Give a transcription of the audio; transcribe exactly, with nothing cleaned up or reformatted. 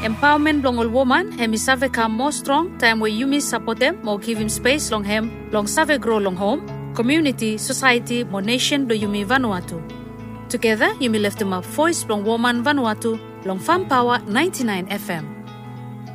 Empowerment long all woman, hemi save come more strong, time where you miss support them, more give him space long hem, long save grow long home, community, society, more nation do you me Vanuatu. Together, you may lift them up voice long woman Vanuatu, long Farm Power ninety-nine F M.